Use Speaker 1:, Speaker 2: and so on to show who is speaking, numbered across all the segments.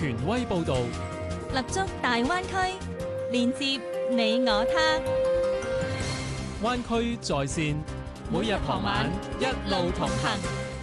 Speaker 1: 權威報導，
Speaker 2: 立足大灣區，連接你我他。
Speaker 1: 灣區在線，每日傍晚一路同行。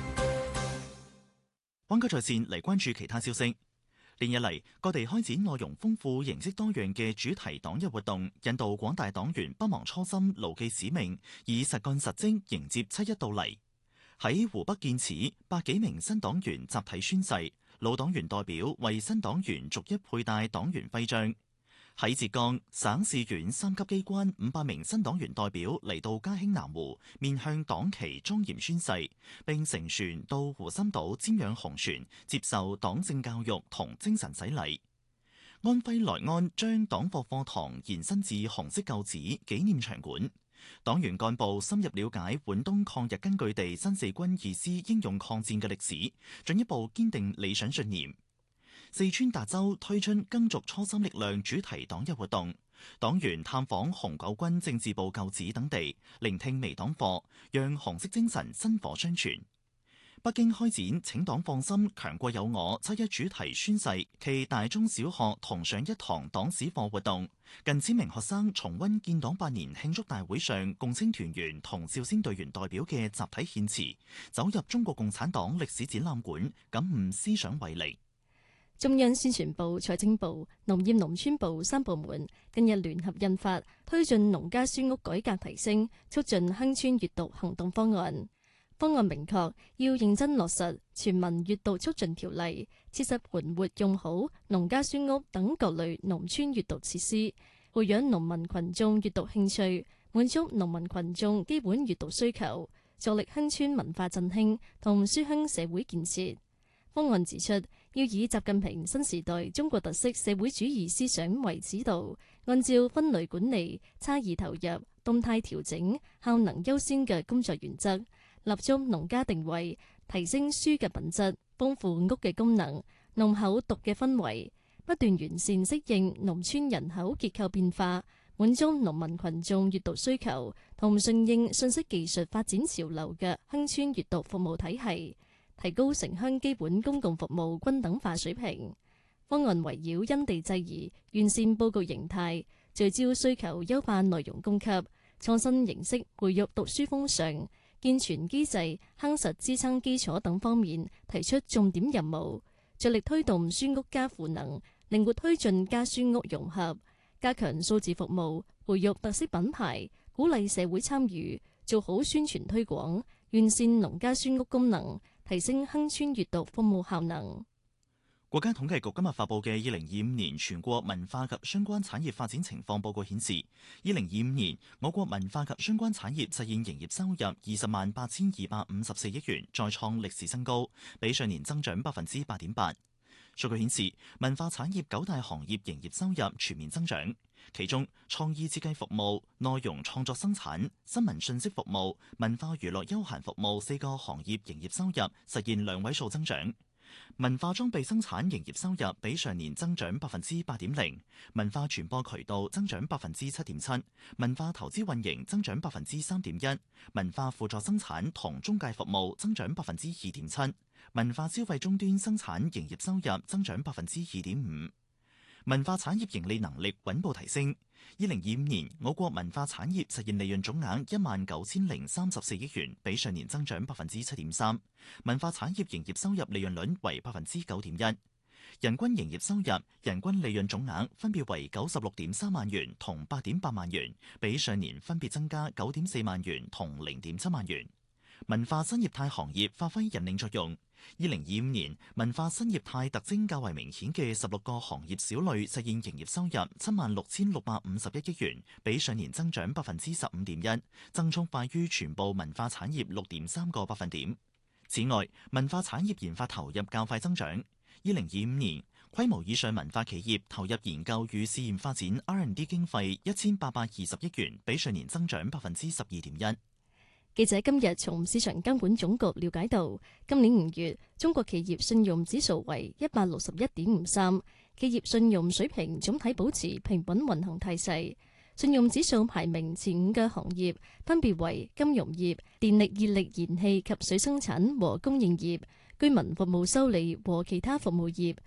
Speaker 3: 灣區在線嚟關注其他消息。連日嚟，各地開展內容豐富、形式多樣嘅主題黨日活動，引導廣大黨員不忘初心、牢記使命，以實幹實績迎接7·1到嚟。喺湖北建始，100幾名新黨員集體宣誓，老黨員代表為新黨員逐一佩戴黨員徽章。喺浙江省市縣3級機關500名新黨員代表嚟到嘉興南湖，面向黨旗莊嚴宣誓，並乘船到湖心島瞻仰紅船，接受黨政教育同精神洗禮。安徽來安將黨課課堂延伸至紅色舊址紀念場館，黨員幹部深入了解皖東抗日根據地新四軍2師英勇抗戰嘅歷史，進一步堅定理想信念。四川達州推出耕耆初心力量主題黨日活動，黨員探訪紅九軍政治部舊址等地，聆聽微黨課，讓紅色精神薪火相傳。北京開展請黨放心強國有我7·1主題宣誓暨大中小學同上一堂黨史課活動，近千名學生重溫建黨8年慶祝大會上共青團員同少先隊員代表嘅集體獻詞，走入中國共產黨歷史展覽館，感悟思想偉力。
Speaker 4: 中央宣傳部、財政部、農業農村部3部門近日聯合印發推進農家書屋改革提升、促進鄉村閱讀行動方案。方案明確要認真落實全民閱讀促進條例，切實盤活用好農家書屋等各類農村閱讀設施，培養農民群眾閱讀興趣，滿足農民群眾基本閱讀需求，助力鄉村文化振興同書鄉社會建設。方案指出，要以習近平新時代中國特色社會主義思想為指導，按照分類管理、差異投入、動態調整、效能優先嘅工作原則，立足農家定位，提升書嘅品質，豐富屋嘅功能，濃厚讀嘅氛圍，不斷完善適應農村人口結構變化，滿足農民群眾閱讀需求，同順應信息技術發展潮流嘅鄉村閱讀服務體系，提高城鄉基本公共服務均等化水平。方案圍繞因地制宜，完善報告形態，聚焦需求優化內容供給，創新形式培育讀書風尚，健全機制夯實支撐基礎等方面提出重點任務，着力推動書屋加賦能，靈活推進家書屋融合，加強數字服務，培育特色品牌，鼓勵社會參與，做好宣傳推廣，完善農家書屋功能，提升鄉村閱讀服務效能。
Speaker 3: 國家統計局今日發佈嘅2025年全國文化及相關產業發展情況報告顯示，2025年我國文化及相關產業實現營業收入208254億元，再創歷史新高，比上年增長8.8%。數據顯示，文化產業9大行業營業收入全面增長，其中創意設計服務、內容創作生產、新聞信息服務、文化娛樂休閒服務4個行業營業收入實現2位數增長。文化裝備生產營業收入比上年增長8.0%，文化傳播渠道增長7.7%，文化投資運營增長3.1%，文化輔助生產同中介服務增長2.7%，文化消費終端生產營業收入增長2.5%。文化產業盈利能力穩步提升。2025年，我國文化產業實現利潤總額19034億元，比上年增長7.3%。文化產業營業收入利潤率為9.1%，人均營業收入、人均利潤總額分別為96.3萬元同8.8萬元，比上年分別增加9.4萬元同0.7萬元。文化新業態行業發揮引領作用。2025年，文化新業態特徵較為明顯嘅16個行業小類實現營業收入76651億元，比上年增長15.1%，增速快於全部文化產業6.3個百分點。此外，文化產業研發投入較快增長。2025年，規模以上文化企業投入研究與試驗發展 R&D 經費1820億元，比上年增長12.1%。
Speaker 4: 記者今日從市場監管總局了解到，今年5月中國企業信用指數為161.53，企業信用水平總體保持平穩運行態勢。信用指數排名前5嘅行業分別為金融業、電力熱力燃氣及水生產和供應業、居民服務修理和其他服務業、